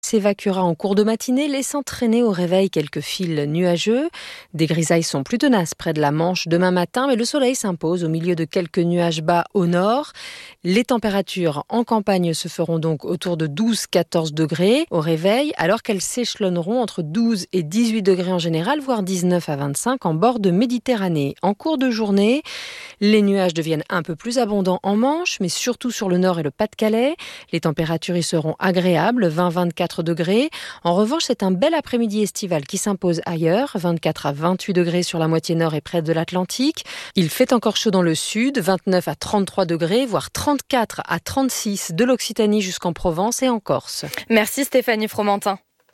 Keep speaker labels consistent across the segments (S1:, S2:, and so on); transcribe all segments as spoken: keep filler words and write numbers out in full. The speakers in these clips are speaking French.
S1: s'évacuera en cours de matinée, laissant traîner au réveil quelques fils nuageux. Des grisailles sont plus tenaces près de la Manche demain matin, mais le soleil s'impose au milieu de quelques nuages bas au nord. Les températures en campagne se feront donc autour de douze à quatorze degrés au réveil, alors qu'elles s'échelonneront entre douze et dix-huit degrés en général, voire dix-neuf à vingt-cinq en bord de Méditerranée. En cours de journée, les nuages deviennent un peu plus abondants en Manche, mais surtout sur le nord et le Pas-de-Calais. Les températures y seront agréables, vingt à vingt-quatre degrés. En revanche, c'est un bel après-midi estival qui s'impose ailleurs, vingt-quatre à vingt-huit degrés sur la moitié nord et près de l'Atlantique. Il fait encore chaud dans le sud, vingt-neuf à trente-trois degrés, voire trente-quatre à trente-six de l'Occitanie jusqu'en Provence et en Corse.
S2: Merci Stéphanie Fromentin.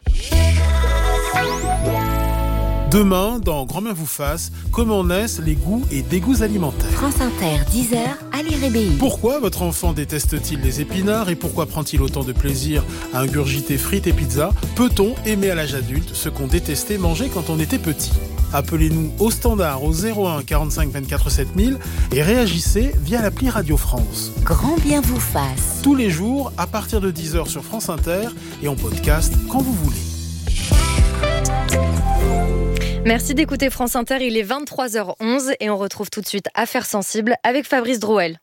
S3: Demain, dans Grand-mère vous fasse, comment naissent les goûts et dégoûts alimentaires.
S4: France Inter, dix heures, Ali Rébéi.
S3: Pourquoi votre enfant déteste-t-il les épinards et pourquoi prend-il autant de plaisir à ingurgiter frites et pizzas? Peut-on aimer à l'âge adulte ce qu'on détestait manger quand on était petit? Appelez-nous au standard au zéro un quarante-cinq vingt-quatre sept mille et réagissez via l'appli Radio France.
S4: Grand bien vous fasse.
S3: Tous les jours à partir de dix heures sur France Inter et en podcast quand vous voulez.
S2: Merci d'écouter France Inter, il est vingt-trois heures onze et on retrouve tout de suite Affaires sensibles avec Fabrice Drouel.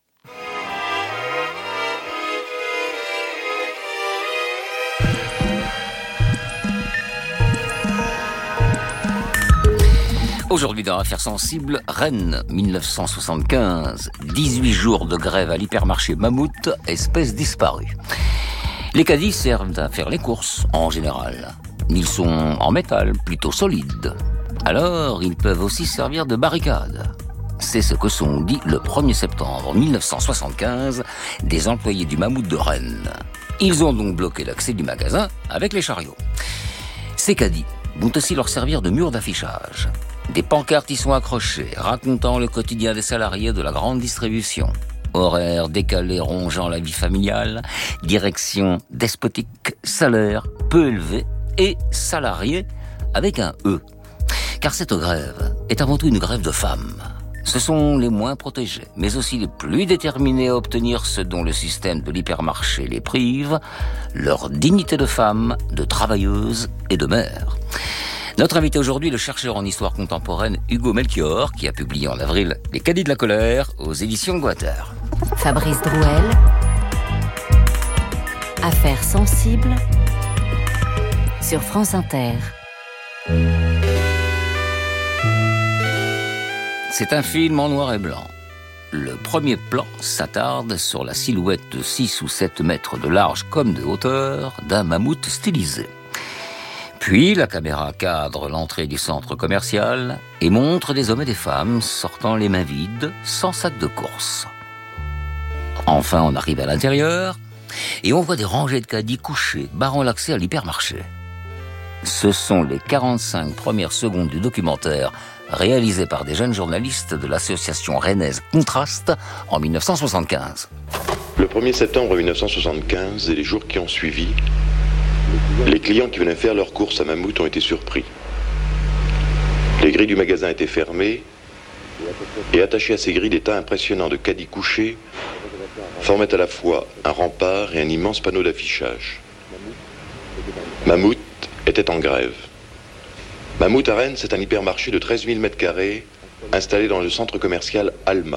S5: Aujourd'hui dans Affaires sensibles, Rennes, dix-neuf cent soixante-quinze, dix-huit jours de grève à l'hypermarché Mammouth, espèce disparue. Les caddies servent à faire les courses, en général. Ils sont en métal, plutôt solides. Alors, ils peuvent aussi servir de barricade. C'est ce que sont dit le premier septembre dix-neuf cent soixante-quinze des employés du Mammouth de Rennes. Ils ont donc bloqué l'accès du magasin avec les chariots. Ces caddies vont aussi leur servir de mur d'affichage. Des pancartes y sont accrochées, racontant le quotidien des salariés de la grande distribution. Horaires décalés rongeant la vie familiale, direction despotique, salaire peu élevé et salariés avec un E. Car cette grève est avant tout une grève de femmes. Ce sont les moins protégés, mais aussi les plus déterminés à obtenir ce dont le système de l'hypermarché les prive, leur dignité de femme, de travailleuse et de mère. Notre invité aujourd'hui, le chercheur en histoire contemporaine Hugo Melchior, qui a publié en avril Les caddies de la colère aux éditions Guattard.
S4: Fabrice Drouel. Affaires sensibles sur France Inter.
S5: C'est un film en noir et blanc. Le premier plan s'attarde sur la silhouette de six ou sept mètres de large comme de hauteur d'un mammouth stylisé. Puis la caméra cadre l'entrée du centre commercial et montre des hommes et des femmes sortant les mains vides, sans sac de course. Enfin, on arrive à l'intérieur et on voit des rangées de caddies couchés, barrant l'accès à l'hypermarché. Ce sont les quarante-cinq premières secondes du documentaire réalisé par des jeunes journalistes de l'association rennaise Contraste en dix-neuf cent soixante-quinze.
S6: Le premier septembre mille neuf cent soixante-quinze et les jours qui ont suivi, les clients qui venaient faire leurs courses à Mammouth ont été surpris. Les grilles du magasin étaient fermées et attachés à ces grilles des tas impressionnants de caddies couchés formaient à la fois un rempart et un immense panneau d'affichage. Mammouth était en grève. Mammouth à Rennes, c'est un hypermarché de treize mille mètres carrés installé dans le centre commercial Alma.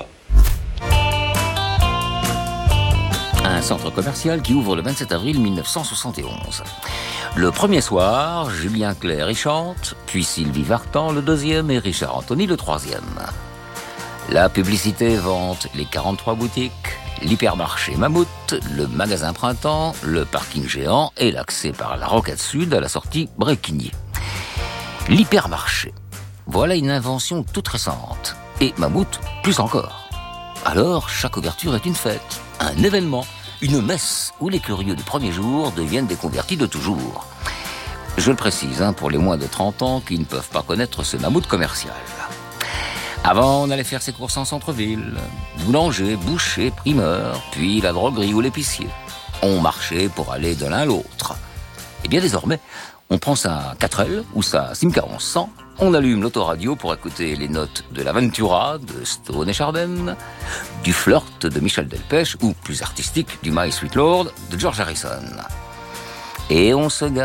S5: Un centre commercial qui ouvre le vingt-sept avril mille neuf cent soixante et onze. Le premier soir, Julien Clerc y chante, puis Sylvie Vartan le deuxième et Richard Anthony le troisième. La publicité vante les quarante-trois boutiques, l'hypermarché Mammouth, le magasin Printemps, le parking géant et l'accès par la Rocade Sud à la sortie Bréquigny. L'hypermarché, voilà une invention toute récente. Et Mammouth, plus encore. Alors, chaque ouverture est une fête, un événement, une messe où les curieux du premier jour deviennent des convertis de toujours. Je le précise, hein, pour les moins de trente ans qui ne peuvent pas connaître ce Mammouth commercial. Avant, on allait faire ses courses en centre-ville. Boulanger, boucher, primeur, puis la droguerie ou l'épicier. On marchait pour aller de l'un à l'autre. Et bien désormais, on prend sa quatre L ou sa Simca onze cents, on allume l'autoradio pour écouter les notes de l'Aventura de Stone et Chardin, du Flirt de Michel Delpech ou, plus artistique, du My Sweet Lord de George Harrison. Et on se gare